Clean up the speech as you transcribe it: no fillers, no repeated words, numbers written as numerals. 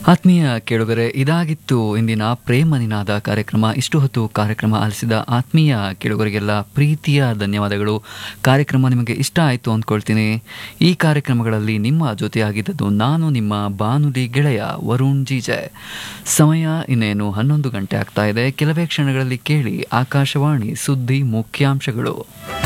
ಆತ್ಮೀಯ ಕೇಳುಗರೆ, ಇದಾಗಿತ್ತು ಇಂದಿನ ಪ್ರೇಮ ನಿನಾದ ಕಾರ್ಯಕ್ರಮ. ಇಷ್ಟು ಹೊತ್ತು ಕಾರ್ಯಕ್ರಮ ಆಲಿಸಿದ ಆತ್ಮೀಯ ಕೇಳುಗರಿಗೆಲ್ಲ ಪ್ರೀತಿಯ ಧನ್ಯವಾದಗಳು. ಕಾರ್ಯಕ್ರಮ ನಿಮಗೆ ಇಷ್ಟ ಆಯಿತು ಅಂದ್ಕೊಳ್ತೀನಿ. ಈ ಕಾರ್ಯಕ್ರಮಗಳಲ್ಲಿ ನಿಮ್ಮ ಜೊತೆಯಾಗಿದ್ದದ್ದು ನಾನು ನಿಮ್ಮ ಬಾನುಲಿ ಗೆಳೆಯ ವರುಣ್ ಜೀಜೆ. ಸಮಯ ಇನ್ನೇನು 11 ಗಂಟೆ ಆಗ್ತಾ ಇದೆ. ಕೆಲವೇ ಕ್ಷಣಗಳಲ್ಲಿ ಕೇಳಿ ಆಕಾಶವಾಣಿ ಸುದ್ದಿ ಮುಖ್ಯಾಂಶಗಳು.